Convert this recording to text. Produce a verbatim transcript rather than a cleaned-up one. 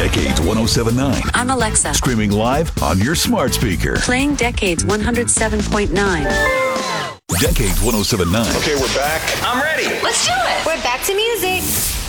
Decades one oh seven point nine. I'm Alexa. Streaming live on your smart speaker. Playing Decades one oh seven point nine. Decades one oh seven point nine. Okay, we're back. I'm ready. Let's do it. We're back to music.